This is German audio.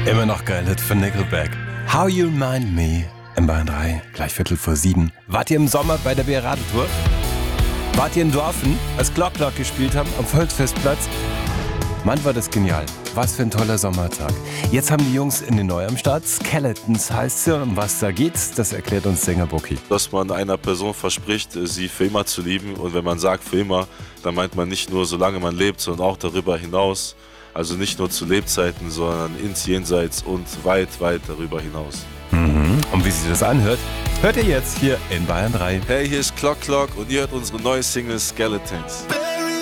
Immer noch geil, Hit von Nickelback. How You Mind Me in Bayern 3, gleich 6:15. Wart ihr im Sommer bei der BR-Radeltour? Wart ihr in Dorfen, als Glock gespielt haben, am Volksfestplatz? Mann, war das genial. Was für ein toller Sommertag. Jetzt haben die Jungs in den Neu am Start. Skeletons heißt sie. Um was da geht, das erklärt uns Sänger Bucky. Dass man einer Person verspricht, sie für immer zu lieben. Und wenn man sagt für immer, dann meint man nicht nur, solange man lebt, sondern auch darüber hinaus. Also nicht nur zu Lebzeiten, sondern ins Jenseits und weit, weit darüber hinaus. Und wie sich das anhört, hört ihr jetzt hier in Bayern 3. Hey, hier ist Glock und ihr hört unsere neue Single Skeletons.